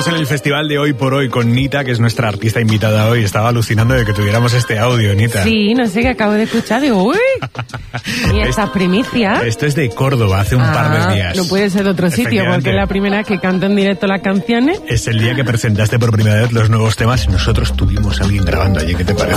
Estábamos en el festival de Hoy por Hoy con Nita, que es nuestra artista invitada hoy. Estaba alucinando de que tuviéramos este audio, Nita. Sí, no sé, que acabo de escuchar. Digo, uy, y esta primicia. Esto es de Córdoba, hace un par de días. No puede ser de otro sitio, porque es la primera vez que canto en directo las canciones. Es el día que presentaste por primera vez los nuevos temas y nosotros tuvimos a alguien grabando allí. ¿Qué te parece?